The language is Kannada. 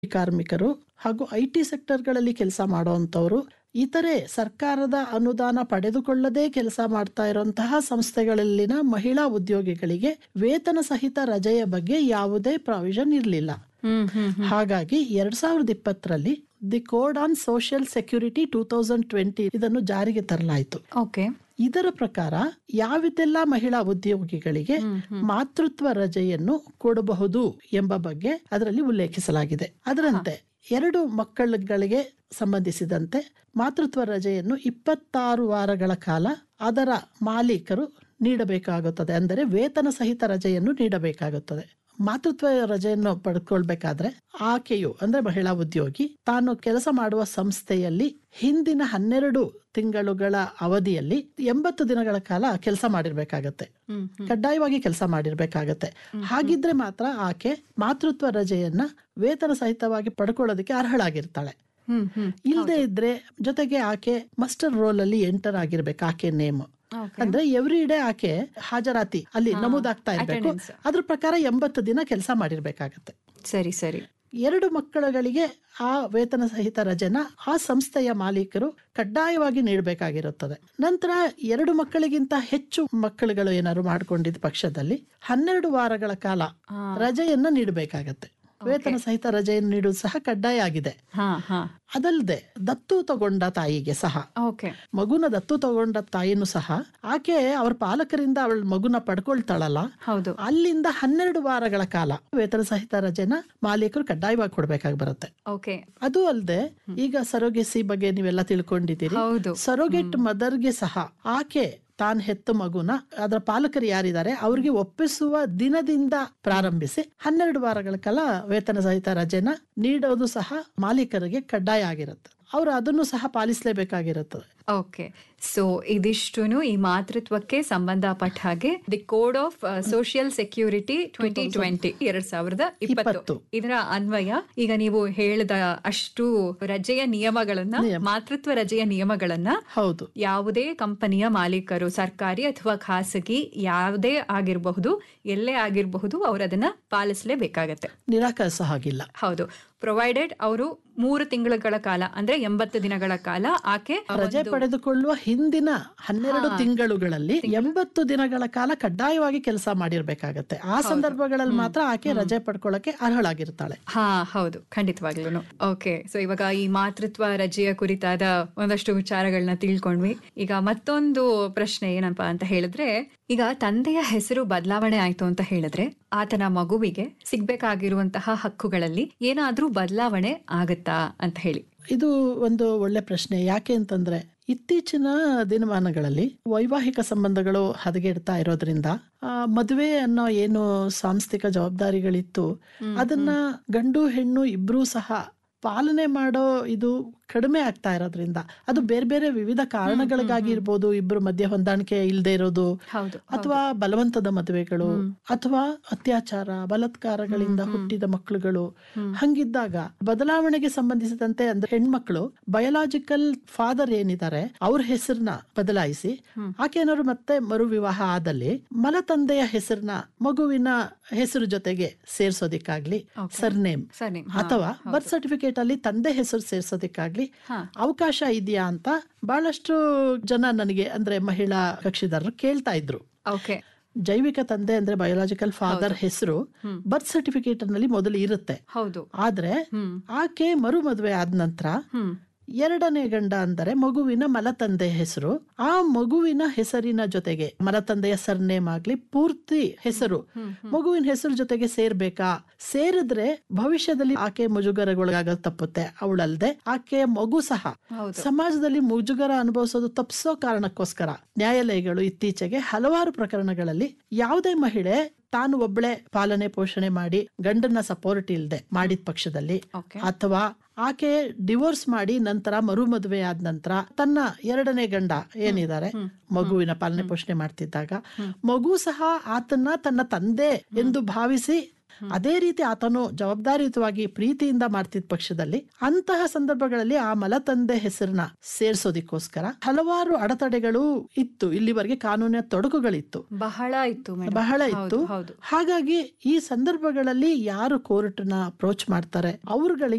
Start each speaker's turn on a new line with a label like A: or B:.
A: ಕಾರ್ಮಿಕರು ಹಾಗೂ IT ಸೆಕ್ಟರ್ಗಳಲ್ಲಿ ಕೆಲಸ ಮಾಡುವಂತವರು, ಇತರೆ ಸರ್ಕಾರದ ಅನುದಾನ ಪಡೆದುಕೊಳ್ಳದೆ ಕೆಲಸ ಮಾಡ್ತಾ ಇರುವಂತಹ ಸಂಸ್ಥೆಗಳಲ್ಲಿನ ಮಹಿಳಾ ಉದ್ಯೋಗಿಗಳಿಗೆ ವೇತನ ಸಹಿತ ರಜೆಯ ಬಗ್ಗೆ ಯಾವುದೇ ಪ್ರಾವಿಷನ್ ಇರಲಿಲ್ಲ. ಹಾಗಾಗಿ 2020ರಲ್ಲಿ the code on social security 2020 ಇದನ್ನು ಜಾರಿಗೆ ತರಲಾಯಿತು. ಇದರ ಪ್ರಕಾರ ಯಾವಿದೆಲ್ಲ ಮಹಿಳಾ ಉದ್ಯೋಗಿಗಳಿಗೆ ಮಾತೃತ್ವ ರಜೆಯನ್ನು ಕೊಡಬಹುದು ಎಂಬ ಬಗ್ಗೆ ಅದರಲ್ಲಿ ಉಲ್ಲೇಖಿಸಲಾಗಿದೆ. ಅದರಂತೆ 2 ಮಕ್ಕಳುಗಳಿಗೆ ಸಂಬಂಧಿಸಿದಂತೆ ಮಾತೃತ್ವ ರಜೆಯನ್ನು 26 ವಾರಗಳ ಕಾಲ ಅದರ ಮಾಲೀಕರು ನೀಡಬೇಕಾಗುತ್ತದೆ. ಅಂದರೆ ವೇತನ ಸಹಿತ ರಜೆಯನ್ನು ನೀಡಬೇಕಾಗುತ್ತದೆ. ಮಾತೃತ್ವ ರಜೆಯನ್ನು ಪಡೆದುಕೊಳ್ಬೇಕಾದ್ರೆ ಆಕೆಯು ಅಂದ್ರೆ ಮಹಿಳಾ ಉದ್ಯೋಗಿ ತಾನು ಕೆಲಸ ಮಾಡುವ ಸಂಸ್ಥೆಯಲ್ಲಿ ಹಿಂದಿನ 12 ತಿಂಗಳುಗಳ ಅವಧಿಯಲ್ಲಿ 80 ದಿನಗಳ ಕಾಲ ಕೆಲಸ ಮಾಡಿರ್ಬೇಕಾಗತ್ತೆ. ಕಡ್ಡಾಯವಾಗಿ ಕೆಲಸ ಮಾಡಿರ್ಬೇಕಾಗತ್ತೆ. ಹಾಗಿದ್ರೆ ಮಾತ್ರ ಆಕೆ ಮಾತೃತ್ವ ರಜೆಯನ್ನ ವೇತನ ಸಹಿತವಾಗಿ ಪಡ್ಕೊಳ್ಳೋದಕ್ಕೆ ಅರ್ಹಳಾಗಿರ್ತಾಳೆ. ಇಲ್ಲದೆ ಇದ್ರೆ ಜೊತೆಗೆ ಆಕೆ ಮಸ್ಟರ್ ರೋಲ್ ಅಲ್ಲಿ ಎಂಟರ್ ಆಗಿರ್ಬೇಕು. ಆಕೆ ನೇಮ್ ಅಂದ್ರೆ ಎವ್ರಿ ಡೇ ಆಕೆ ಹಾಜರಾತಿ ಅಲ್ಲಿ ನಮೂದಾಗ್ತಾ ಇರ್ಬೇಕು. ಅದ್ರ ಪ್ರಕಾರ 80 ದಿನ ಕೆಲಸ ಮಾಡಿರ್ಬೇಕಾಗತ್ತೆ.
B: ಸರಿ ಸರಿ.
A: 2 ಮಕ್ಕಳುಗಳಿಗೆ ಆ ವೇತನ ಸಹಿತ ರಜೆನ ಆ ಸಂಸ್ಥೆಯ ಮಾಲೀಕರು ಕಡ್ಡಾಯವಾಗಿ ನೀಡಬೇಕಾಗಿರುತ್ತದೆ. ನಂತರ 2 ಮಕ್ಕಳಿಗಿಂತ ಹೆಚ್ಚು ಮಕ್ಕಳುಗಳು ಏನಾದ್ರು ಮಾಡ್ಕೊಂಡಿದ್ದ ಪಕ್ಷದಲ್ಲಿ 12 ವಾರಗಳ ಕಾಲ ರಜೆಯನ್ನ ನೀಡಬೇಕಾಗತ್ತೆ. ವೇತನ ಸಹಿತ ರಜೆಯನ್ನು ನೀಡುವುದು ಸಹ ಕಡ್ಡಾಯ ಆಗಿದೆ. ಅದಲ್ಲದೆ ದತ್ತು ತಗೊಂಡ ತಾಯಿಗೆ ಸಹ, ಮಗುನ ದತ್ತು ತಗೊಂಡ ತಾಯಿನೂ ಸಹ ಆಕೆ ಅವ್ರ ಪಾಲಕರಿಂದ ಅವಳ ಮಗುನ ಪಡ್ಕೊಳ್ತಾಳಲ್ಲ, ಅಲ್ಲಿಂದ 12 ವಾರಗಳ ಕಾಲ ವೇತನ ಸಹಿತ ರಜೆನ ಮಾಲೀಕರು ಕಡ್ಡಾಯವಾಗಿ ಕೊಡ್ಬೇಕಾಗಿ ಬರುತ್ತೆ. ಅದು ಅಲ್ಲದೆ ಈಗ ಸರೋಗೆಸಿ ಬಗ್ಗೆ ನೀವೆಲ್ಲ ತಿಳ್ಕೊಂಡಿದ್ದೀರಿ. ಸರೋಗೆಟ್ ಮದರ್ಗೆ ಸಹ ಆಕೆ ತಾನ್ ಹೆತ್ತ ಮಗುನ ಅದರ ಪಾಲಕರು ಯಾರಿದ್ದಾರೆ ಅವ್ರಿಗೆ ಒಪ್ಪಿಸುವ ದಿನದಿಂದ ಪ್ರಾರಂಭಿಸಿ 12 ವಾರಗಳ ಕಾಲ ವೇತನ ಸಹಿತ ರಜೆನ ನೀಡೋದು ಸಹ ಮಾಲೀಕರಿಗೆ ಕಡ್ಡಾಯ ಆಗಿರುತ್ತೆ. ಅವರು ಅದನ್ನು ಸಹ ಪಾಲಿಸಲೇಬೇಕಾಗಿರುತ್ತದೆ.
B: ಸೊ ಇದಿಷ್ಟುನು ಈ ಮಾತೃತ್ವಕ್ಕೆ ಸಂಬಂಧಪಟ್ಟ ಹಾಗೆ the code of social security 2020 ಇದರ ಅನ್ವಯ ಈಗ ನೀವು ಹೇಳಿದ ಅಷ್ಟು ರಜೆಯ ನಿಯಮಗಳನ್ನ, ಮಾತೃತ್ವ ರಜೆಯ ನಿಯಮಗಳನ್ನ ಯಾವುದೇ ಕಂಪನಿಯ ಮಾಲೀಕರು, ಸರ್ಕಾರಿ ಅಥವಾ ಖಾಸಗಿ ಯಾವುದೇ ಆಗಿರಬಹುದು, ಎಲ್ಲೇ ಆಗಿರಬಹುದು, ಅವರು ಅದನ್ನ ಪಾಲಿಸಲೇಬೇಕಾಗತ್ತೆ.
A: ನಿರಾಕರಿಸೋ ಹಾಗಿಲ್ಲ.
B: ಹೌದು. ಪ್ರೊವೈಡೆಡ್ ಅವರು 3 ತಿಂಗಳ ಕಾಲ ಅಂದ್ರೆ 80 ದಿನಗಳ ಕಾಲ ಆಕೆ
A: ರಜೆ ಪಡೆದುಕೊಳ್ಳುವ ಹಿಂದಿನ 12 ತಿಂಗಳುಗಳಲ್ಲಿ 80 ದಿನಗಳ ಕಾಲ ಕಡ್ಡಾಯವಾಗಿ ಕೆಲಸ ಮಾಡಿರ್ಬೇಕಾಗತ್ತೆ. ಆ ಸಂದರ್ಭಗಳಲ್ಲಿ ಮಾತ್ರ ಆಕೆ ರಜೆ ಪಡ್ಕೊಳ್ಳಕ್ಕೆ ಅರ್ಹಳಾಗಿರ್ತಾಳೆ.
B: ಹೌದು, ಖಂಡಿತವಾಗ್ಲೂ. ಸೊ ಇವಾಗ ಈ ಮಾತೃತ್ವ ರಜೆಯ ಕುರಿತಾದ ಒಂದಷ್ಟು ವಿಚಾರಗಳನ್ನ ತಿಳ್ಕೊಂಡ್ವಿ. ಈಗ ಮತ್ತೊಂದು ಪ್ರಶ್ನೆ ಏನಪ್ಪಾ ಅಂತ ಹೇಳಿದ್ರೆ, ಈಗ ತಂದೆಯ ಹೆಸರು ಬದಲಾವಣೆ ಆಯ್ತು ಅಂತ ಹೇಳಿದ್ರೆ ಆತನ ಮಗುವಿಗೆ ಸಿಗ್ಬೇಕಾಗಿರುವಂತಹ ಹಕ್ಕುಗಳಲ್ಲಿ ಏನಾದ್ರೂ ಬದಲಾವಣೆ ಆಗತ್ತಾ ಅಂತ ಹೇಳಿ.
A: ಇದು ಒಂದು ಒಳ್ಳೆ ಪ್ರಶ್ನೆ. ಯಾಕೆ ಅಂತಂದ್ರೆ ಇತ್ತೀಚಿನ ದಿನಮಾನಗಳಲ್ಲಿ ವೈವಾಹಿಕ ಸಂಬಂಧಗಳು ಹದಗೆಡ್ತಾ ಇರೋದ್ರಿಂದ ಮದುವೆ ಅನ್ನೋ ಏನು ಸಾಂಸ್ಥಿಕ ಜವಾಬ್ದಾರಿಗಳಿತ್ತು ಅದನ್ನ ಗಂಡು ಹೆಣ್ಣು ಇಬ್ರು ಸಹ ಪಾಲನೆ ಮಾಡೋ ಇದು ಕಡಿಮೆ ಆಗ್ತಾ ಇರೋದ್ರಿಂದ, ಅದು ಬೇರೆ ಬೇರೆ ವಿವಿಧ ಕಾರಣಗಳಿಗಾಗಿ ಇರ್ಬೋದು. ಇಬ್ರು ಮಧ್ಯೆ ಹೊಂದಾಣಿಕೆ ಇಲ್ಲದೆ ಇರೋದು, ಅಥವಾ ಬಲವಂತದ ಮದುವೆಗಳು, ಅಥವಾ ಅತ್ಯಾಚಾರ ಬಲಾತ್ಕಾರಗಳಿಂದ ಹುಟ್ಟಿದ ಮಕ್ಕಳುಗಳು. ಹಂಗಿದ್ದಾಗ ಬದಲಾವಣೆಗೆ ಸಂಬಂಧಿಸಿದಂತೆ ಅಂದ್ರೆ ಹೆಣ್ಮಕ್ಳು ಬಯೋಲಾಜಿಕಲ್ ಫಾದರ್ ಏನಿದ್ದಾರೆ ಅವ್ರ ಹೆಸರನ್ನ ಬದಲಾಯಿಸಿ ಆಕೆಯವರು ಮತ್ತೆ ಮರು ವಿವಾಹ ಆದಲ್ಲಿ ಮಲತಂದೆಯ ಹೆಸರನ್ನ ಮಗುವಿನ ಹೆಸರು ಜೊತೆಗೆ ಸೇರ್ಸೋದಿಕ್ಕಾಗ್ಲಿ, ಸರ್ನೇಮ್ ಅಥವಾ ಬರ್ತ್ ಸರ್ಟಿಫಿಕೇಟ್ ಅಲ್ಲಿ ತಂದೆ ಹೆಸರು ಸೇರ್ಸೋದಿಕ್ಕಾಗ್ಲಿ ಅವಕಾಶ ಇದೆಯಾ ಅಂತ ಬಹಳಷ್ಟು ಜನ ನನಗೆ ಅಂದ್ರೆ ಮಹಿಳಾ ಕಕ್ಷಿದಾರರು ಕೇಳ್ತಾ ಇದ್ರು. ಜೈವಿಕ ತಂದೆ ಅಂದ್ರೆ ಬಯೋಲಾಜಿಕಲ್ ಫಾದರ್ ಹೆಸರು ಬರ್ತ್ ಸರ್ಟಿಫಿಕೇಟ್ ನಲ್ಲಿ ಮೊದಲು ಇರುತ್ತೆ. ಆದ್ರೆ ಆಕೆ ಮರು ಮದುವೆ ಆದ ನಂತರ 2ನೇ ಗಂಡ ಅಂದರೆ ಮಗುವಿನ ಮಲತಂದೆ ಹೆಸರು, ಆ ಮಗುವಿನ ಹೆಸರಿನ ಜೊತೆಗೆ ಮಲತಂದೆಯ ಸರ್ನೇಮ್ ಆಗ್ಲಿ ಪೂರ್ತಿ ಹೆಸರು ಮಗುವಿನ ಹೆಸರು ಜೊತೆಗೆ ಸೇರ್ಬೇಕಾ? ಸೇರಿದ್ರೆ ಭವಿಷ್ಯದಲ್ಲಿ ಆಕೆ ಮುಜುಗರಗೊಳಗಾಗೋದು ತಪ್ಪುತ್ತೆ. ಅವಳಲ್ದೆ ಆಕೆಯ ಮಗು ಸಹ ಸಮಾಜದಲ್ಲಿ ಮುಜುಗರ ಅನುಭವಿಸೋದು ತಪ್ಪಿಸೋ ಕಾರಣಕ್ಕೋಸ್ಕರ ನ್ಯಾಯಾಲಯಗಳು ಇತ್ತೀಚೆಗೆ ಹಲವಾರು ಪ್ರಕರಣಗಳಲ್ಲಿ ಯಾವುದೇ ಮಹಿಳೆ ತಾನು ಒಬ್ಬಳೆ ಪಾಲನೆ ಪೋಷಣೆ ಮಾಡಿ ಗಂಡನ ಸಪೋರ್ಟ್ ಇಲ್ಲದೆ ಮಾಡಿದ ಪಕ್ಷದಲ್ಲಿ, ಅಥವಾ ಆಕೆ ಡಿವೋರ್ಸ್ ಮಾಡಿ ನಂತರ ಮರು ಮದುವೆ ಆದ ನಂತರ ತನ್ನ 2ನೇ ಗಂಡ ಏನಿದ್ದಾರೆ ಮಗುವಿನ ಪಾಲನೆ ಪೋಷಣೆ ಮಾಡ್ತಿದ್ದಾಗ ಮಗು ಸಹ ಆತನ್ನ ತನ್ನ ತಂದೆ ಎಂದು ಭಾವಿಸಿ ಅದೇ ರೀತಿ ಆತನು ಜವಾಬ್ದಾರಿಯುತವಾಗಿ ಪ್ರೀತಿಯಿಂದ ಮಾಡ್ತಿದ್ದ ಪಕ್ಷದಲ್ಲಿ ಅಂತಹ ಸಂದರ್ಭಗಳಲ್ಲಿ ಆ ಮಲತಂದೆ ಹೆಸರನ್ನ ಸೇರ್ಸೋದಿಕ್ಕೋಸ್ಕರ ಹಲವಾರು ಅಡೆತಡೆಗಳು ಇತ್ತು. ಇಲ್ಲಿವರೆಗೆ ಕಾನೂನಿನ ತೊಡಕುಗಳಿತ್ತು, ಬಹಳ ಇತ್ತು. ಹಾಗಾಗಿ ಈ ಸಂದರ್ಭಗಳಲ್ಲಿ ಯಾರು ಕೋರ್ಟ್ನ ಅಪ್ರೋಚ್ ಮಾಡ್ತಾರೆ ಅವ್ರಗಳಿಗೆ